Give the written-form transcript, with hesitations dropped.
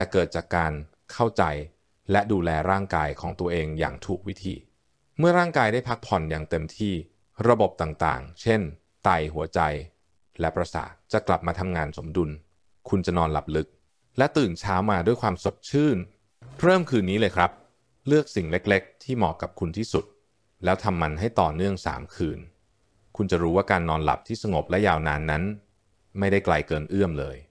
แต่เกิดจากการเข้าใจและดูแลร่างกายของตัวเองอย่างถูกวิธีเมื่อร่างกายได้พักผ่อนอย่างเต็มที่ระบบต่างๆเช่นไตหัวใจและประสาทจะกลับมาทำงานสมดุลคุณจะนอนหลับลึกและตื่นเช้ามาด้วยความสดชื่นเริ่มคืนนี้เลยครับเลือกสิ่งเล็กๆที่เหมาะกับคุณที่สุดแล้วทำมันให้ต่อเนื่อง3 คืนคุณจะรู้ว่าการนอนหลับที่สงบและยาวนานนั้นไม่ได้ไกลเกินเอื้อมเลย